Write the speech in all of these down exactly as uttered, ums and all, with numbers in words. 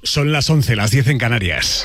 Son las once, las diez en Canarias.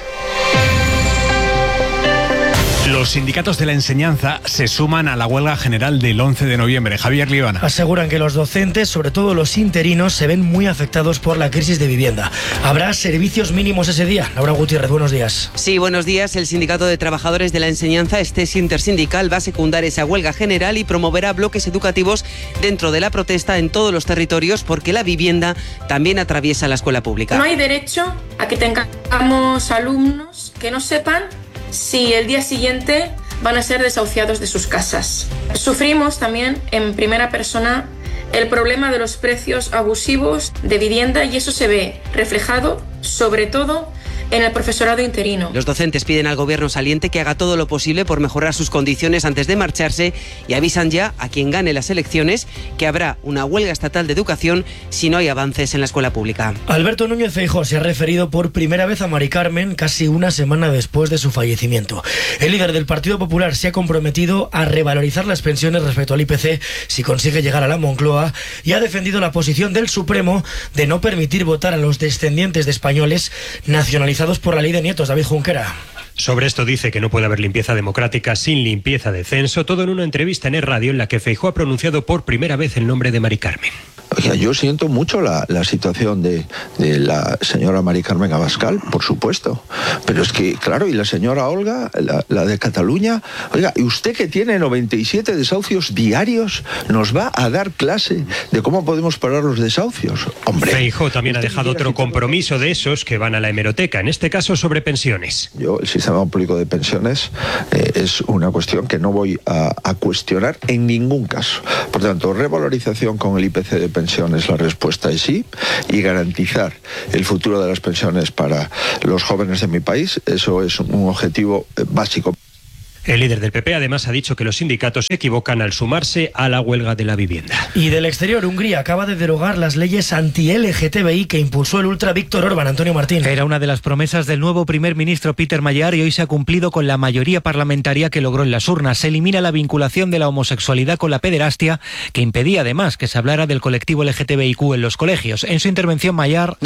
Los sindicatos de la enseñanza se suman a la huelga general del once de noviembre. Javier Líbana. Aseguran que los docentes, sobre todo los interinos, se ven muy afectados por la crisis de vivienda. ¿Habrá servicios mínimos ese día? Laura Gutiérrez, buenos días. Sí, buenos días. El Sindicato de Trabajadores de la Enseñanza, STES Intersindical, va a secundar esa huelga general y promoverá bloques educativos dentro de la protesta en todos los territorios, porque la vivienda también atraviesa la escuela pública. No hay derecho a que tengamos alumnos que no sepan si el día siguiente van a ser desahuciados de sus casas. Sufrimos también en primera persona el problema de los precios abusivos de vivienda y eso se ve reflejado sobre todo en el profesorado interino. Los docentes piden al gobierno saliente que haga todo lo posible por mejorar sus condiciones antes de marcharse y avisan ya a quien gane las elecciones que habrá una huelga estatal de educación si no hay avances en la escuela pública. Alberto Núñez Feijóo se ha referido por primera vez a Mari Carmen casi una semana después de su fallecimiento. El líder del Partido Popular se ha comprometido a revalorizar las pensiones respecto al I P C si consigue llegar a la Moncloa y ha defendido la posición del Supremo de no permitir votar a los descendientes de españoles nacionalizados por la ley de nietos. David Junquera. Sobre esto dice que no puede haber limpieza democrática sin limpieza de censo, todo en una entrevista en Es Radio en la que Feijóo ha pronunciado por primera vez el nombre de Mari Carmen. Oiga, yo siento mucho la, la situación de, de la señora Mari Carmen Abascal, por supuesto, pero es que, claro, y la señora Olga, la, la de Cataluña, oiga, y usted que tiene noventa y siete desahucios diarios, nos va a dar clase de cómo podemos parar los desahucios. Hombre. Feijóo también ha dejado otro compromiso de esos que van a la hemeroteca, en este caso sobre pensiones. Yo, el sistema público de pensiones eh, es una cuestión que no voy a, a cuestionar en ningún caso. Por tanto, revalorización con el I P C de pensiones, la respuesta es sí, y garantizar el futuro de las pensiones para los jóvenes de mi país, eso es un objetivo básico. El líder del P P además ha dicho que los sindicatos se equivocan al sumarse a la huelga de la vivienda. Y del exterior, Hungría acaba de derogar las leyes anti-L G T B I que impulsó el ultra Víctor Orbán. Antonio Martín. Era una de las promesas del nuevo primer ministro Peter Magyar y hoy se ha cumplido con la mayoría parlamentaria que logró en las urnas. Se elimina la vinculación de la homosexualidad con la pederastia, que impedía además que se hablara del colectivo L G T B I Q en los colegios. En su intervención, Magyar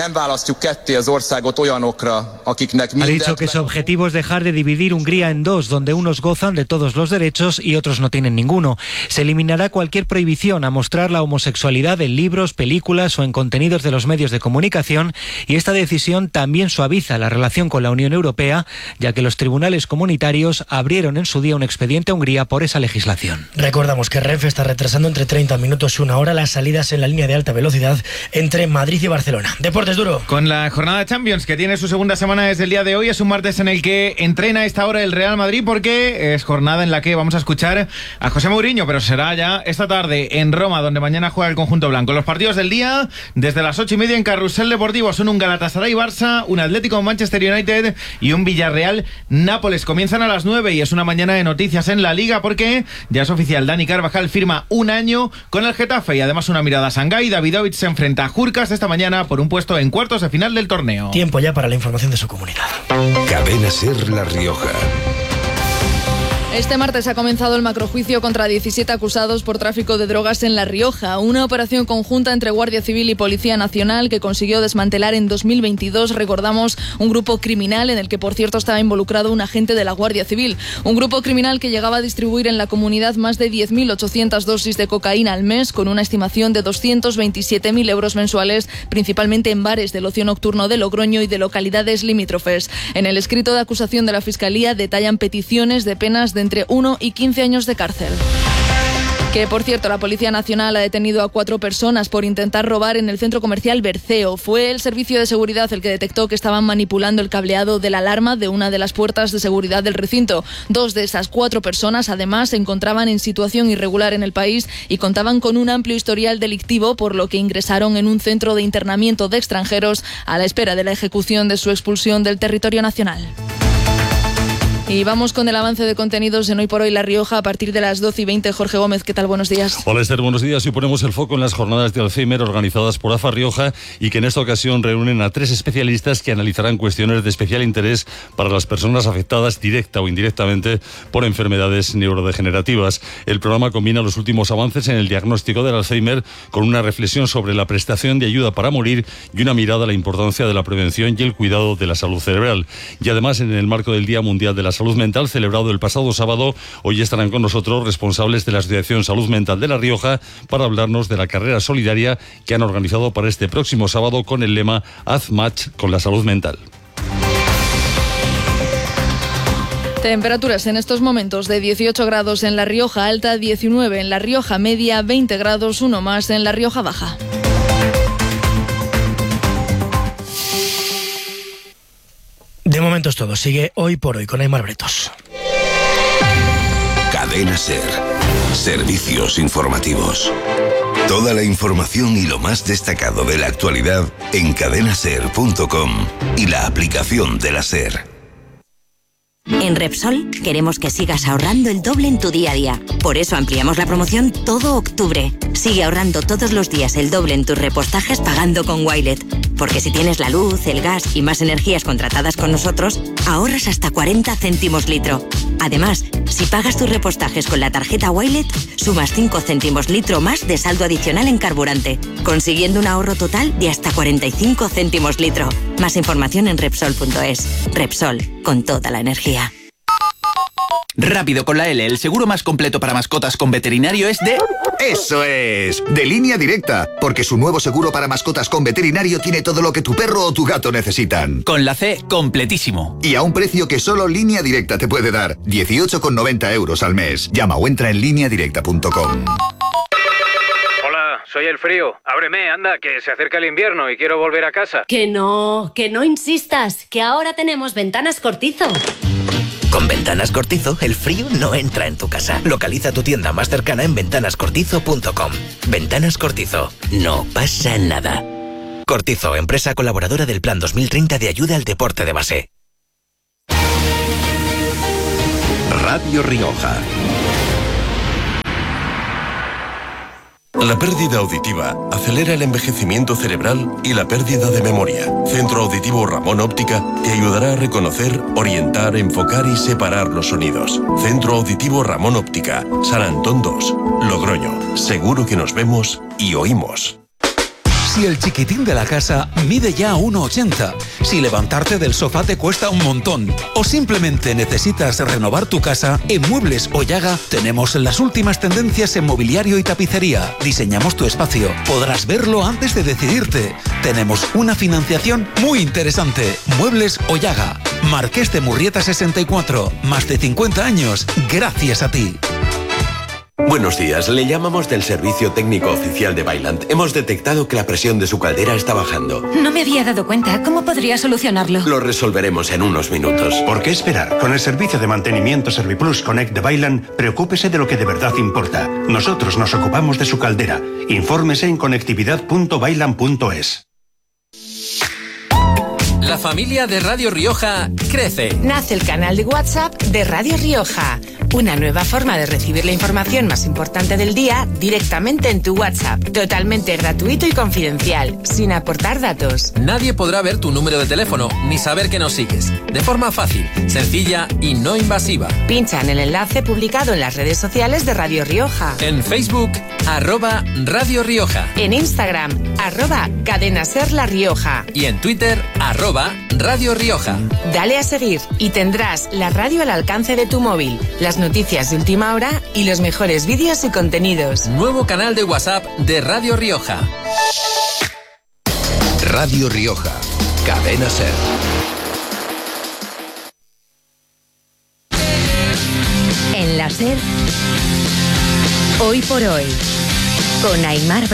ha dicho que su objetivo es dejar de dividir Hungría en dos, donde unos gozan de todos los derechos y otros no tienen ninguno. Se eliminará cualquier prohibición a mostrar la homosexualidad en libros, películas o en contenidos de los medios de comunicación, y esta decisión también suaviza la relación con la Unión Europea, ya que los tribunales comunitarios abrieron en su día un expediente a Hungría por esa legislación. Recordamos que Renfe está retrasando entre treinta minutos y una hora las salidas en la línea de alta velocidad entre Madrid y Barcelona. Deportes Duro. Con la jornada de Champions que tiene su segunda semana desde el día de hoy, es un martes en el que entrena a esta hora el Real Madrid, porque es jornada en la que vamos a escuchar a José Mourinho, pero será ya esta tarde en Roma, donde mañana juega el conjunto blanco. Los partidos del día, desde las ocho y media en Carrusel Deportivo, son un Galatasaray-Barça, un Atlético-Manchester United y un Villarreal-Nápoles. Comienzan a las nueve y es una mañana de noticias en la Liga, porque ya es oficial, Dani Carvajal firma un año con el Getafe y además una mirada a Shanghái. Davidovich se enfrenta a Jurkas esta mañana por un puesto en cuartos de final del torneo. Tiempo ya para la información de su comunidad. Cadena SER La Rioja. Este martes ha comenzado el macrojuicio contra diecisiete acusados por tráfico de drogas en La Rioja, una operación conjunta entre Guardia Civil y Policía Nacional que consiguió desmantelar en dos mil veintidós, recordamos, un grupo criminal en el que, por cierto, estaba involucrado un agente de la Guardia Civil. Un grupo criminal que llegaba a distribuir en la comunidad más de diez mil ochocientas dosis de cocaína al mes, con una estimación de doscientos veintisiete mil euros mensuales, principalmente en bares del ocio nocturno de Logroño y de localidades limítrofes. En el escrito de acusación de la Fiscalía detallan peticiones de penas de entre uno y quince años de cárcel. Que, por cierto, la Policía Nacional ha detenido a cuatro personas por intentar robar en el centro comercial Berceo. Fue el servicio de seguridad el que detectó que estaban manipulando el cableado de la alarma de una de las puertas de seguridad del recinto. Dos de esas cuatro personas, además, se encontraban en situación irregular en el país y contaban con un amplio historial delictivo, por lo que ingresaron en un centro de internamiento de extranjeros a la espera de la ejecución de su expulsión del territorio nacional. Y vamos con el avance de contenidos en Hoy por Hoy La Rioja a partir de las doce y veinte. Jorge Gómez, ¿qué tal? Buenos días. Hola Esther, buenos días. Hoy ponemos el foco en las jornadas de Alzheimer organizadas por AFA Rioja y que en esta ocasión reúnen a tres especialistas que analizarán cuestiones de especial interés para las personas afectadas directa o indirectamente por enfermedades neurodegenerativas. El programa combina los últimos avances en el diagnóstico del Alzheimer con una reflexión sobre la prestación de ayuda para morir y una mirada a la importancia de la prevención y el cuidado de la salud cerebral. Y además, en el marco del Día Mundial de la Salud Mental, celebrado el pasado sábado, hoy estarán con nosotros responsables de la Asociación Salud Mental de La Rioja para hablarnos de la carrera solidaria que han organizado para este próximo sábado con el lema Haz Match con la salud mental. Temperaturas en estos momentos de dieciocho grados en La Rioja Alta, diecinueve en La Rioja Media, veinte grados, uno más en La Rioja Baja. De momento es todo. Sigue Hoy por Hoy con Aymar Bretos. Cadena SER. Servicios informativos. Toda la información y lo más destacado de la actualidad en cadena ser punto com y la aplicación de la SER. En Repsol queremos que sigas ahorrando el doble en tu día a día. Por eso ampliamos la promoción todo octubre. Sigue ahorrando todos los días el doble en tus repostajes pagando con Wilet. Porque si tienes la luz, el gas y más energías contratadas con nosotros, ahorras hasta cuarenta céntimos litro. Además, si pagas tus repostajes con la tarjeta Wilet, sumas cinco céntimos litro más de saldo adicional en carburante, consiguiendo un ahorro total de hasta cuarenta y cinco céntimos litro. Más información en Repsol punto es. Repsol, con toda la energía. Rápido con la L, el seguro más completo para mascotas con veterinario es de... ¡Eso es! De Línea Directa, porque su nuevo seguro para mascotas con veterinario tiene todo lo que tu perro o tu gato necesitan. Con la C, completísimo. Y a un precio que solo Línea Directa te puede dar, dieciocho con noventa euros al mes. Llama o entra en línea directa punto com. Hola, soy el frío. Ábreme, anda, que se acerca el invierno y quiero volver a casa. Que no, que no insistas, que ahora tenemos Ventanas Cortizo. Con Ventanas Cortizo, el frío no entra en tu casa. Localiza tu tienda más cercana en ventanas cortizo punto com. Ventanas Cortizo. No pasa nada. Cortizo, empresa colaboradora del Plan dos mil treinta de ayuda al deporte de base. Radio Rioja. La pérdida auditiva acelera el envejecimiento cerebral y la pérdida de memoria. Centro Auditivo Ramón Óptica te ayudará a reconocer, orientar, enfocar y separar los sonidos. Centro Auditivo Ramón Óptica, San Antón dos, Logroño. Seguro que nos vemos y oímos. Si el chiquitín de la casa mide ya uno ochenta, si levantarte del sofá te cuesta un montón o simplemente necesitas renovar tu casa, en Muebles Ollaga tenemos las últimas tendencias en mobiliario y tapicería. Diseñamos tu espacio, podrás verlo antes de decidirte. Tenemos una financiación muy interesante. Muebles Ollaga, Marqués de Murrieta sesenta y cuatro, más de cincuenta años, gracias a ti. Buenos días, le llamamos del Servicio Técnico Oficial de Vaillant. Hemos detectado que la presión de su caldera está bajando. No me había dado cuenta. ¿Cómo podría solucionarlo? Lo resolveremos en unos minutos. ¿Por qué esperar? Con el servicio de mantenimiento Serviplus Connect de Vaillant, preocúpese de lo que de verdad importa. Nosotros nos ocupamos de su caldera. Infórmese en conectividad punto vaillant punto es. La familia de Radio Rioja crece. Nace el canal de WhatsApp de Radio Rioja. Una nueva forma de recibir la información más importante del día directamente en tu WhatsApp. Totalmente gratuito y confidencial, sin aportar datos. Nadie podrá ver tu número de teléfono ni saber que nos sigues. De forma fácil, sencilla y no invasiva. Pincha en el enlace publicado en las redes sociales de Radio Rioja. En Facebook, arroba Radio Rioja. En Instagram, arroba Cadena Ser La Rioja. Y en Twitter, arroba Radio Rioja. Dale a seguir y tendrás la radio al alcance de tu móvil, las noticias de última hora y los mejores vídeos y contenidos. Nuevo canal de WhatsApp de Radio Rioja. Radio Rioja, Cadena Ser. En la SER, Hoy por Hoy, con Aymar